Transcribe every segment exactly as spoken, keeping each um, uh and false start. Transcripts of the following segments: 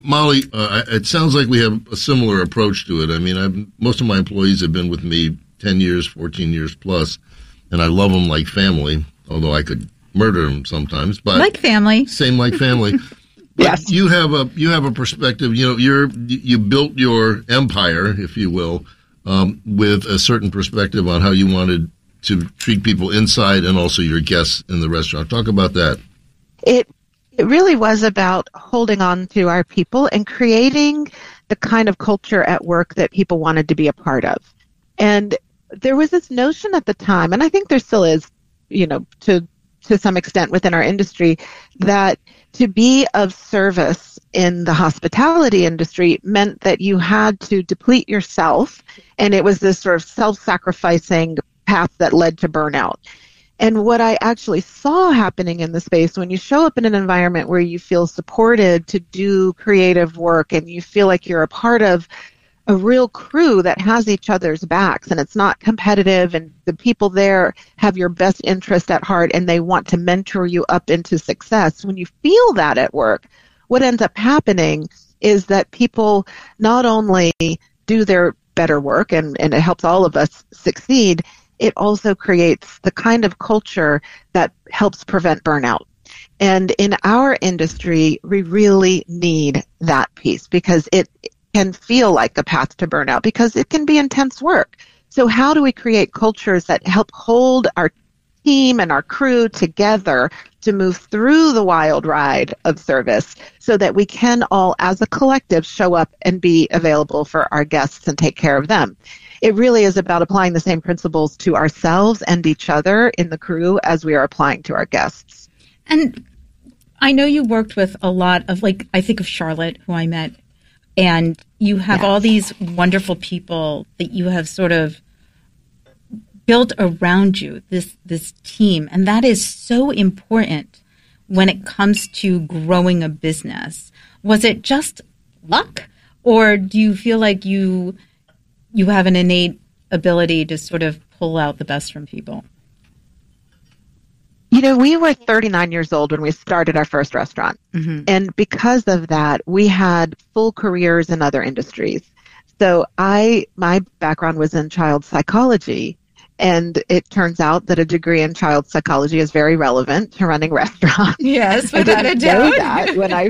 Molly, uh, it sounds like we have a similar approach to it. I mean, I've, most of my employees have been with me ten years, fourteen years plus, and I love them like family, although I could murder them sometimes. But like family. Same like family. But yes. you have a you have a perspective. You know, you're you built your empire, if you will, um, with a certain perspective on how you wanted to treat people inside and also your guests in the restaurant. Talk about that. It It really was about holding on to our people and creating the kind of culture at work that people wanted to be a part of. And there was this notion at the time, and I think there still is, you know, to to some extent within our industry, that to be of service in the hospitality industry meant that you had to deplete yourself, and it was this sort of self-sacrificing path that led to burnout. And what I actually saw happening in the space, when you show up in an environment where you feel supported to do creative work and you feel like you're a part of a real crew that has each other's backs and it's not competitive and the people there have your best interest at heart and they want to mentor you up into success. When you feel that at work, what ends up happening is that people not only do their better work and, and it helps all of us succeed, it also creates the kind of culture that helps prevent burnout. And in our industry, we really need that piece because it can feel like a path to burnout because it can be intense work. So how do we create cultures that help hold our team and our crew together to move through the wild ride of service so that we can all, as a collective, show up and be available for our guests and take care of them? It really is about applying the same principles to ourselves and each other in the crew as we are applying to our guests. And I know you worked with a lot of, like, I think of Charlotte, who I met, and you have yes. all these wonderful people that you have sort of built around you, this this team. And that is so important when it comes to growing a business. Was it just luck, or do you feel like you you have an innate ability to sort of pull out the best from people? You know, we were thirty-nine years old when we started our first restaurant. Mm-hmm. And because of that, we had full careers in other industries. So I, my background was in child psychology. And it turns out that a degree in child psychology is very relevant to running restaurants. Yes, without a doubt. I didn't know that when I,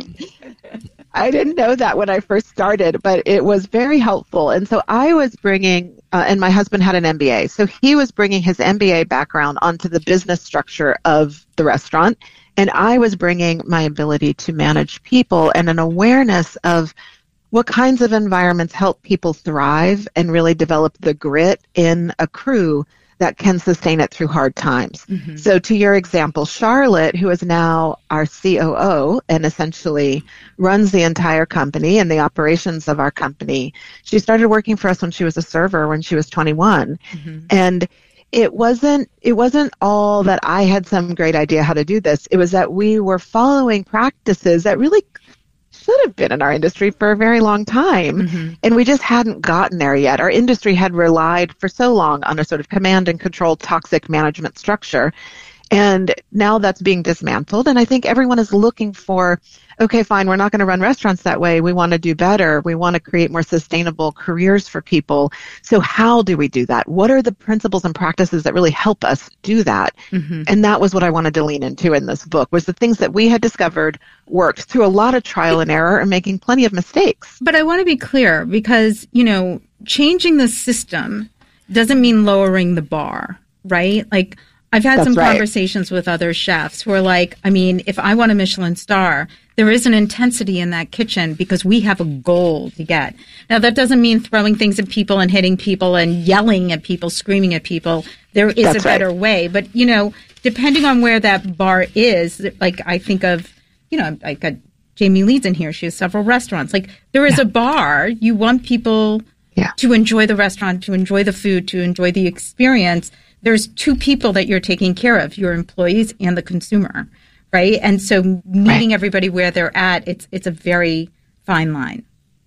I didn't know that when I first started, but it was very helpful. And so I was bringing, uh, and my husband had an M B A, so he was bringing his M B A background onto the business structure of the restaurant, and I was bringing my ability to manage people and an awareness of what kinds of environments help people thrive and really develop the grit in a crew that can sustain it through hard times. Mm-hmm. So to your example, Charlotte, who is now our C O O and essentially runs the entire company and the operations of our company, she started working for us when she was a server when she was twenty-one. Mm-hmm. And it wasn't it wasn't all that I had some great idea how to do this. It was that we were following practices that really should have been in our industry for a very long time. Mm-hmm. And we just hadn't gotten there yet. Our industry had relied for so long on a sort of command and control toxic management structure. And now that's being dismantled. And I think everyone is looking for, okay, fine, we're not going to run restaurants that way. We want to do better. We want to create more sustainable careers for people. So how do we do that? What are the principles and practices that really help us do that? Mm-hmm. And that was what I wanted to lean into in this book, was the things that we had discovered worked through a lot of trial and error and making plenty of mistakes. But I want to be clear because, you know, changing the system doesn't mean lowering the bar, right? Like, I've had That's some right. conversations with other chefs who are like, I mean, if I want a Michelin star, there is an intensity in that kitchen because we have a goal to get. Now, that doesn't mean throwing things at people and hitting people and yelling at people, screaming at people. There is That's a better right. way. But, you know, depending on where that bar is, like I think of, you know, I got Jamie Leeds in here. She has several restaurants. Like there is yeah. a bar. You want people yeah. to enjoy the restaurant, to enjoy the food, to enjoy the experience. There's two people that you're taking care of, your employees and the consumer, right? And so meeting right. everybody where they're at, it's it's a very fine line.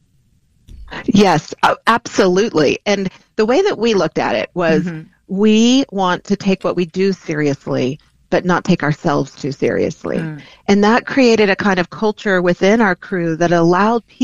Yes, absolutely. And the way that we looked at it was mm-hmm. we want to take what we do seriously, but not take ourselves too seriously. Mm. And that created a kind of culture within our crew that allowed people